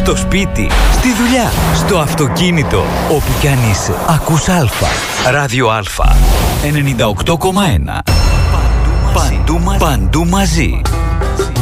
στο σπίτι, στη δουλειά, στο αυτοκίνητο, όπου κι αν είσαι. Ακούς Αλφα. Ράδιο Αλφα. 98,1. Παντού μαζί.